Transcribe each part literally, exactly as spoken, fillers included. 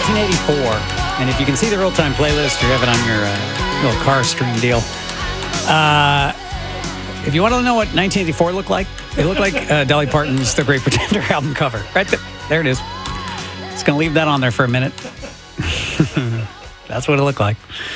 nineteen eighty-four. And if you can see the real-time playlist, you have it on your uh, little car stream deal. Uh, if you want to know what nineteen eighty-four looked like, it looked like uh, Dolly Parton's The Great Pretender album cover. Right there. There it is. Just going to leave that on there for a minute. That's what it looked like.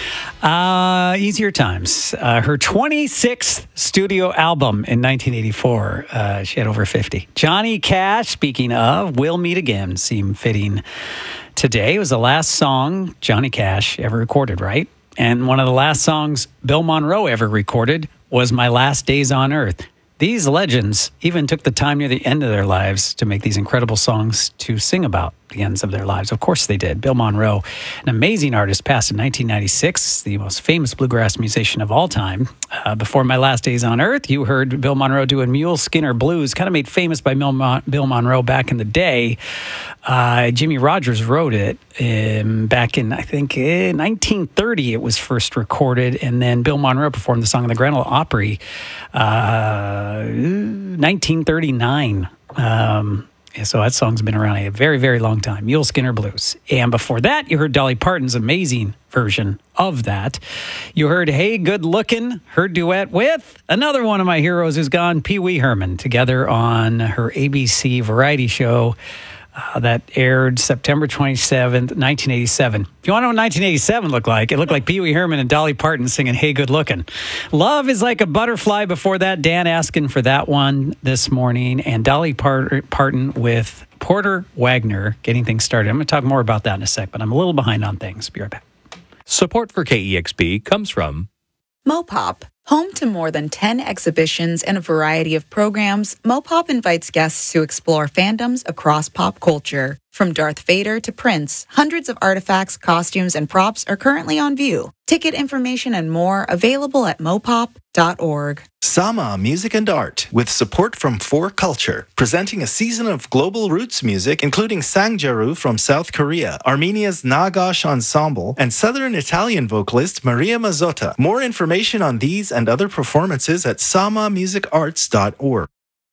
Uh, Easier Times. Uh, her twenty-sixth studio album in nineteen eighty-four. Uh, she had over fifty. Johnny Cash, speaking of, We'll Meet Again, seemed fitting today. It was the last song Johnny Cash ever recorded, right? And one of the last songs Bill Monroe ever recorded was My Last Days on Earth. These legends even took the time near the end of their lives to make these incredible songs to sing about the ends of their lives. Of course they did. Bill Monroe, an amazing artist, passed in nineteen ninety-six, the most famous bluegrass musician of all time. Uh, before My Last Days on Earth, you heard Bill Monroe doing Mule Skinner Blues, kind of made famous by Bill, Mon- Bill Monroe back in the day. Uh, Jimmy Rogers wrote it um, back in, I think, in nineteen thirty. It was first recorded, and then Bill Monroe performed the song in the Grand Ole Opry uh, nineteen thirty-nine. Um, so that song's been around a very, very long time. Mule Skinner Blues. And before that, you heard Dolly Parton's amazing version of that. You heard Hey Good Lookin', her duet with another one of my heroes who's gone, Pee Wee Herman, together on her A B C variety show uh, that aired September twenty-seventh, nineteen eighty-seven. If you want to know what nineteen eighty-seven looked like, it looked like Pee Wee Herman and Dolly Parton singing Hey Good Lookin'. Love is Like a Butterfly before that. Dan asking for that one this morning. And Dolly Part- Parton with Porter Wagoner getting things started. I'm going to talk more about that in a sec, but I'm a little behind on things. Be right back. Support for K E X P comes from Mopop. Home to more than ten exhibitions and a variety of programs, Mopop invites guests to explore fandoms across pop culture. From Darth Vader to Prince, hundreds of artifacts, costumes, and props are currently on view. Ticket information and more available at mopop dot org. Sama Music and Art, with support from four Culture, presenting a season of global roots music, including Sangjaru from South Korea, Armenia's Nagash Ensemble, and Southern Italian vocalist Maria Mazzotta. More information on these and other performances at sama music arts dot org.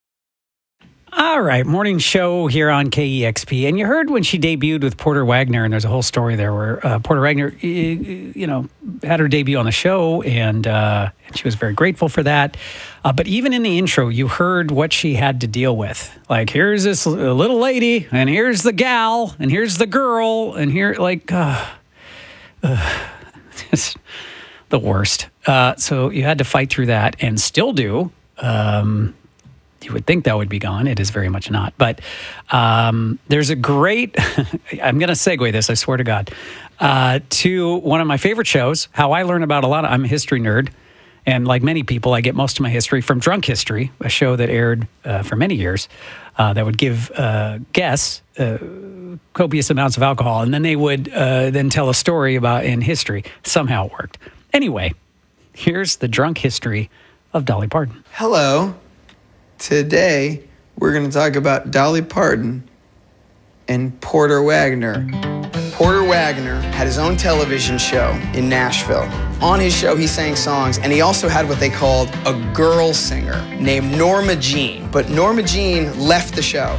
All right, morning show here on K E X P. And you heard when she debuted with Porter Wagoner, and there's a whole story there where uh, Porter Wagoner, you know, had her debut on the show, and, uh, and she was very grateful for that. Uh, but even in the intro, you heard what she had to deal with. Like, here's this little lady, and here's the gal, and here's the girl, and here, like, uh, uh, just the worst. Uh, so you had to fight through that, and still do. Um You would think that would be gone. It is very much not. But um, there's a great, I'm going to segue this, I swear to God, uh, to one of my favorite shows, how I learn about a lot of, I'm a history nerd. And like many people, I get most of my history from Drunk History, a show that aired uh, for many years uh, that would give uh, guests uh, copious amounts of alcohol. And then they would uh, then tell a story about in history. Somehow it worked. Anyway, here's the Drunk History of Dolly Parton. Hello. Today, we're going to talk about Dolly Parton and Porter Wagoner. Porter Wagoner had his own television show in Nashville. On his show, he sang songs, and he also had what they called a girl singer named Norma Jean. But Norma Jean left the show.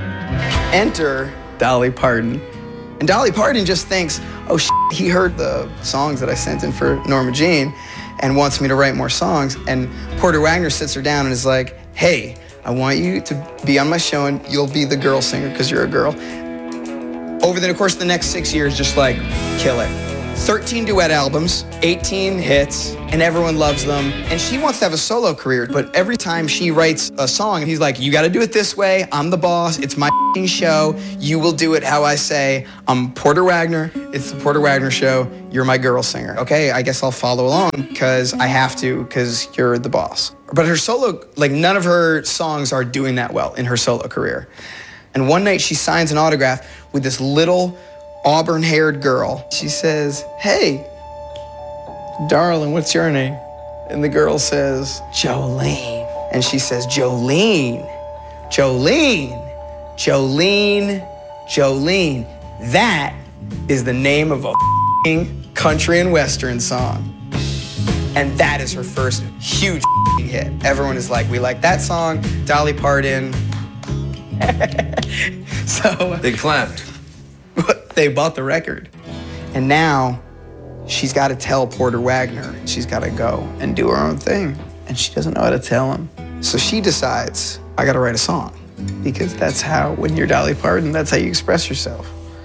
Enter Dolly Parton. And Dolly Parton just thinks, oh, shit, he heard the songs that I sent in for Norma Jean and wants me to write more songs. And Porter Wagoner sits her down and is like, hey, I want you to be on my show and you'll be the girl singer because you're a girl. Over the course of the next six years, just like, kill it. thirteen duet albums, eighteen hits, and everyone loves them. And she wants to have a solo career, but every time she writes a song, he's like, you gotta do it this way, I'm the boss, it's my show, you will do it how I say. I'm Porter Wagoner, it's the Porter Wagoner show, you're my girl singer. Okay, I guess I'll follow along, because I have to, because you're the boss. But her solo, like none of her songs are doing that well in her solo career. And one night she signs an autograph with this little auburn-haired girl. She says, hey, darling, what's your name? And the girl says, Jolene. And she says, Jolene, Jolene, Jolene, Jolene. That is the name of a country and western song. And that is her first huge hit. Everyone is like, we like that song, Dolly Parton. So they clapped. they bought the record. And now she's got to tell Porter Wagner she's got to go and do her own thing. And she doesn't know how to tell him. So she decides, I got to write a song. Because that's how, when you're Dolly Parton, that's how you express yourself.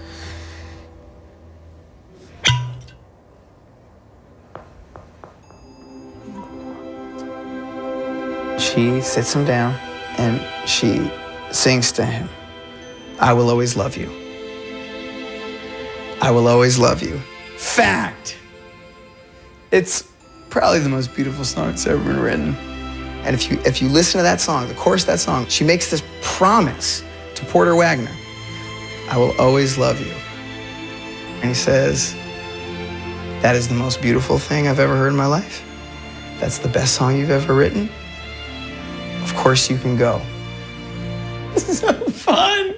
She sits him down and she sings to him, I will always love you. I will always love you. Fact! It's probably the most beautiful song that's ever been written. And if you, if you listen to that song, the chorus of that song, she makes this promise to Porter Wagner, I will always love you. And he says, that is the most beautiful thing I've ever heard in my life. That's the best song you've ever written. Of course you can go. This is so fun.